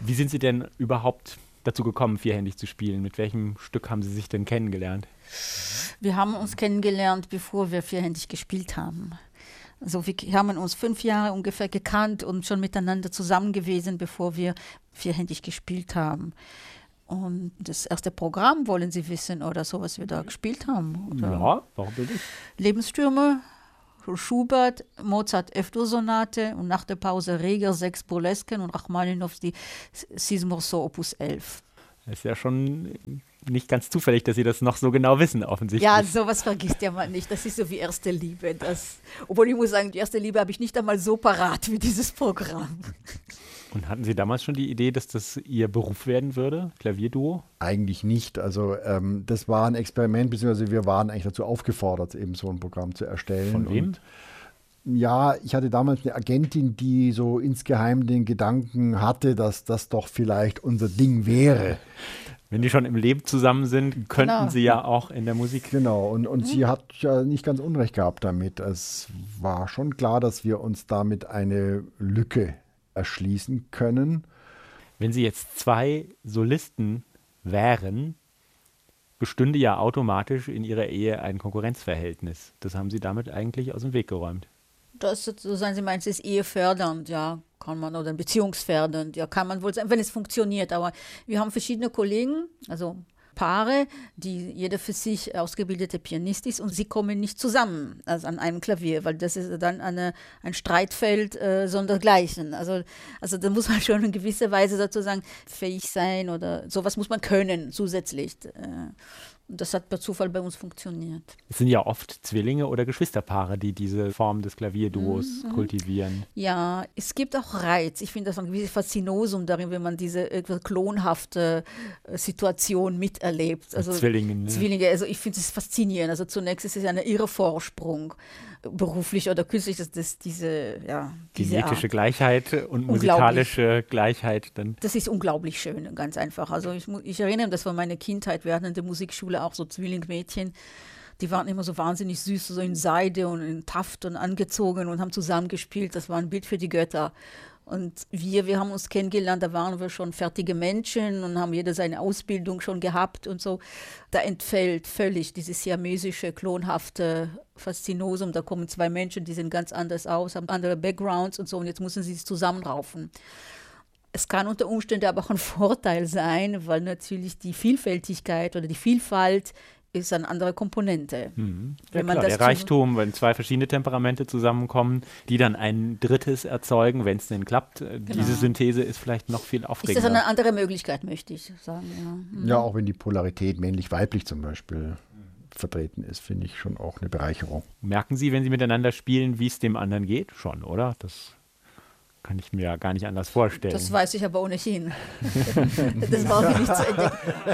Wie sind Sie denn überhaupt dazu gekommen, vierhändig zu spielen? Mit welchem Stück haben Sie sich denn kennengelernt? Wir haben uns kennengelernt, bevor wir vierhändig gespielt haben. Also wir haben uns 5 Jahre ungefähr gekannt und schon miteinander zusammen gewesen, bevor wir vierhändig gespielt haben. Und das erste Programm, wollen Sie wissen, oder so, was wir da gespielt haben? Oder? Ja, warum will ich? Lebensstürme, Schubert, Mozart F-Dur-Sonate und nach der Pause Reger 6 Burlesken und Rachmaninows die Six Morceaux Opus 11. Das ist ja schon nicht ganz zufällig, dass Sie das noch so genau wissen, offensichtlich. Ja, sowas vergisst ja man nicht. Das ist so wie erste Liebe. Obwohl ich muss sagen, die erste Liebe habe ich nicht einmal so parat wie dieses Programm. Und hatten Sie damals schon die Idee, dass das Ihr Beruf werden würde, Klavierduo? Eigentlich nicht. Also das war ein Experiment, beziehungsweise wir waren eigentlich dazu aufgefordert, eben so ein Programm zu erstellen. Von wem? Und ja, ich hatte damals eine Agentin, die so insgeheim den Gedanken hatte, dass das doch vielleicht unser Ding wäre. Wenn die schon im Leben zusammen sind, könnten Sie ja auch in der Musik. Genau, und sie hat ja nicht ganz Unrecht gehabt damit. Es war schon klar, dass wir uns damit eine Lücke erschließen können. Wenn Sie jetzt 2 Solisten wären, bestünde ja automatisch in Ihrer Ehe ein Konkurrenzverhältnis. Das haben Sie damit eigentlich aus dem Weg geräumt. Das sozusagen, Sie meinen, es ist ehefördernd, ja, kann man, oder beziehungsfördernd, ja, kann man wohl sagen, wenn es funktioniert. Aber wir haben verschiedene Kollegen, also Paare, die jeder für sich ausgebildete Pianist ist und sie kommen nicht zusammen also an einem Klavier, weil das ist dann ein Streitfeld sondergleichen. Also da muss man schon in gewisser Weise sozusagen fähig sein oder sowas muss man können zusätzlich. Und das hat per Zufall bei uns funktioniert. Es sind ja oft Zwillinge oder Geschwisterpaare, die diese Form des Klavierduos kultivieren. Ja, es gibt auch Reiz. Ich finde das ein gewisses Faszinosum darin, wenn man diese etwas klonhafte Situation miterlebt. Also Zwillinge. Ne? Zwillinge, also ich finde es faszinierend. Also zunächst ist es ein irrer Vorsprung, beruflich oder künstlich, dass diese Genetische Art. Gleichheit und musikalische Gleichheit. Dann. Das ist unglaublich schön, ganz einfach. Also ich erinnere mich, das war meine Kindheit. Wir hatten in der Musikschule auch so Zwillingmädchen, die waren immer so wahnsinnig süß, so in Seide und in Taft und angezogen und haben zusammen gespielt. Das war ein Bild für die Götter. Und wir haben uns kennengelernt, da waren wir schon fertige Menschen und haben jeder seine Ausbildung schon gehabt und so. Da entfällt völlig dieses siamesische, klonhafte Faszinosum. Da kommen 2 Menschen, die sehen ganz anders aus, haben andere Backgrounds und so und jetzt müssen sie sich zusammenraufen. Es kann unter Umständen aber auch ein Vorteil sein, weil natürlich die Vielfältigkeit oder die Vielfalt ist eine andere Komponente. Ja, klar, der Reichtum, wenn 2 verschiedene Temperamente zusammenkommen, die dann ein drittes erzeugen, wenn es denn klappt. Genau. Diese Synthese ist vielleicht noch viel aufregender. Ist das eine andere Möglichkeit, möchte ich sagen. Ja, ja auch wenn die Polarität männlich-weiblich zum Beispiel vertreten ist, finde ich schon auch eine Bereicherung. Merken Sie, wenn Sie miteinander spielen, wie es dem anderen geht? Schon, oder? Das kann ich mir ja gar nicht anders vorstellen. Das weiß ich aber ohnehin. Das brauche ich nicht zu entdecken.